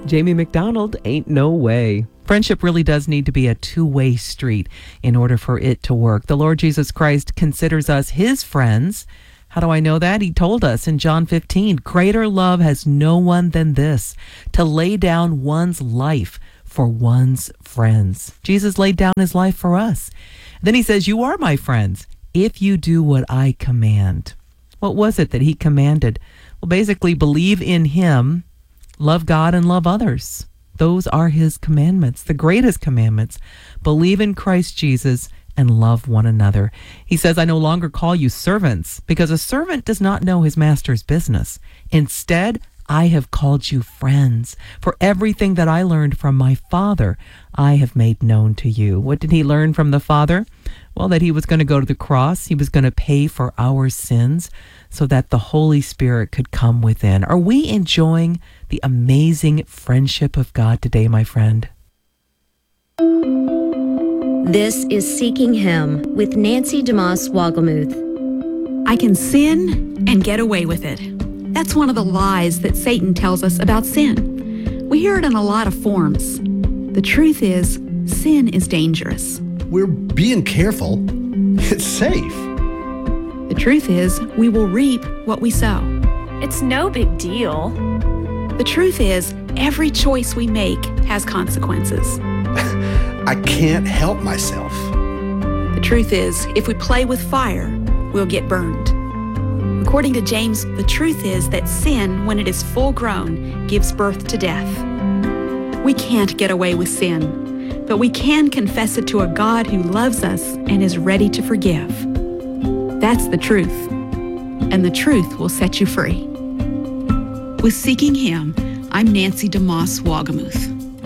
Jamie McDonald, Ain't No Way. Friendship really does need to be a two-way street in order for it to work. The Lord Jesus Christ considers us his friends. How do I know that? He told us in John 15, greater love has no one than this, to lay down one's life for one's friends. Jesus laid down his life for us. Then he says, you are my friends if you do what I command. What was it that he commanded? Well, basically, believe in him, love God, and love others. Those are his commandments, the greatest commandments. Believe in Christ Jesus and love one another. He says, I no longer call you servants, because a servant does not know his master's business. Instead, I have called you friends. For everything that I learned from my Father, I have made known to you. What did he learn from the Father? Well, that he was going to go to the cross. He was going to pay for our sins so that the Holy Spirit could come within. Are we enjoying the amazing friendship of God today, my friend? This is Seeking Him with Nancy DeMoss Wogelmuth. I can sin and get away with it. That's one of the lies that Satan tells us about sin. We hear it in a lot of forms. The truth is, sin is dangerous. We're being careful. It's safe. The truth is, we will reap what we sow. It's no big deal. The truth is, every choice we make has consequences. I can't help myself. The truth is, if we play with fire, we'll get burned. According to James, the truth is that sin, when it is full grown, gives birth to death. We can't get away with sin, but we can confess it to a God who loves us and is ready to forgive. That's the truth, and the truth will set you free. With Seeking Him, I'm Nancy DeMoss Wogelmuth.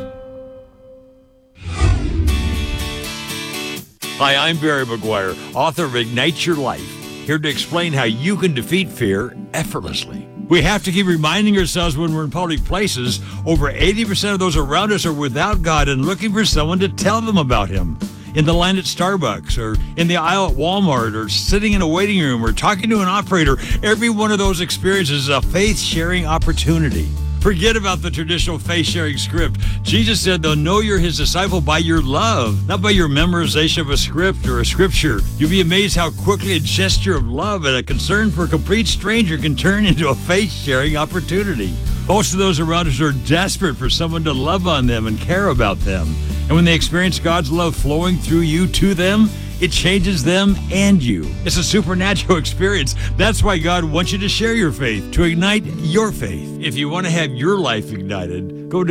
Hi, I'm Barry McGuire, author of Ignite Your Life, here to explain how you can defeat fear effortlessly. We have to keep reminding ourselves when we're in public places, over 80% of those around us are without God and looking for someone to tell them about Him. In the line at Starbucks, or in the aisle at Walmart, or sitting in a waiting room, or talking to an operator, every one of those experiences is a faith-sharing opportunity. Forget about the traditional faith-sharing script. Jesus said they'll know you're his disciple by your love, not by your memorization of a script or a scripture. You'll be amazed how quickly a gesture of love and a concern for a complete stranger can turn into a faith-sharing opportunity. Most of those around us are desperate for someone to love on them and care about them. And when they experience God's love flowing through you to them, it changes them and you. It's a supernatural experience. That's why God wants you to share your faith, to ignite your faith. If you want to have your life ignited, go to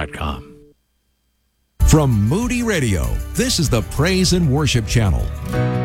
igniteamerica.com. From Moody Radio, this is the Praise and Worship Channel.